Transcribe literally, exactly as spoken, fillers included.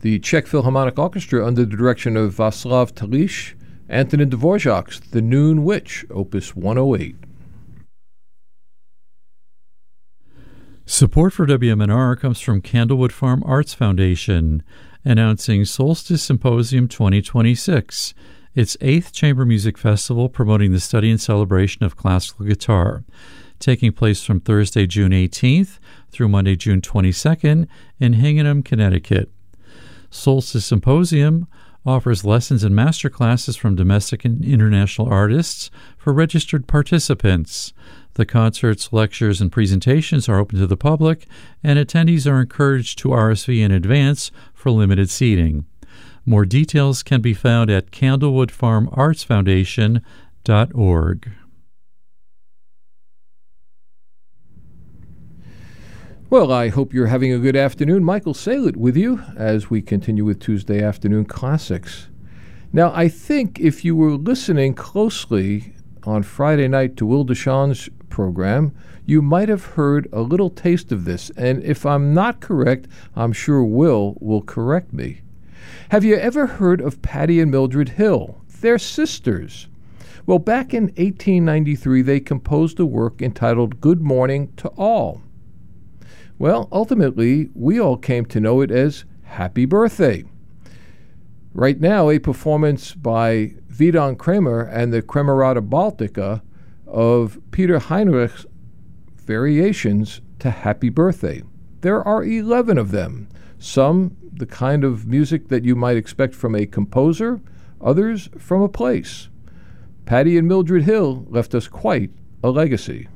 The Czech Philharmonic Orchestra, under the direction of Václav Telíš, Antonin Dvorak's The Noon Witch, Opus one oh eight. Support for W M N R comes from Candlewood Farm Arts Foundation, announcing Solstice Symposium twenty twenty-six, its eighth chamber music festival promoting the study and celebration of classical guitar, taking place from Thursday, June eighteenth through Monday, June twenty-second in Hingham, Connecticut. Solstice Symposium offers lessons and master classes from domestic and international artists for registered participants. The concerts, lectures, and presentations are open to the public, and attendees are encouraged to R S V in advance for limited seating. More details can be found at candlewood farm arts foundation dot org. Well, I hope you're having a good afternoon. Michael Saylett with you as we continue with Tuesday Afternoon Classics. Now, I think if you were listening closely on Friday night to Will Deshawn's program, you might have heard a little taste of this. And if I'm not correct, I'm sure Will will correct me. Have you ever heard of Patty and Mildred Hill? They're sisters. Well, back in eighteen ninety-three, they composed a work entitled Good Morning to All. Well, ultimately, we all came to know it as Happy Birthday. Right now, a performance by Vidon Kremer and the Kremerata Baltica of Peter Heinrich's variations to Happy Birthday. There are eleven of them, some the kind of music that you might expect from a composer, others from a place. Patty and Mildred Hill left us quite a legacy.